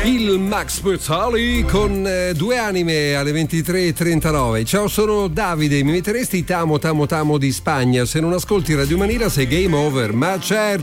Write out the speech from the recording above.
Il Max Pezzali con Due anime alle 23:39. Ciao, sono Davide. Mi metteresti Tamo Tamo Tamo di Spagna? Se non ascolti Radio Manila sei game over. Ma certo.